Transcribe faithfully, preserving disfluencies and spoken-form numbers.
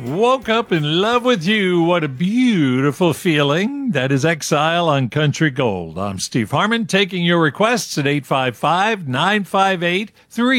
Woke up in love with you. What a beautiful feeling. That is Exile on Country Gold. I'm Steve Harmon taking your requests at eight five five, nine five eight, three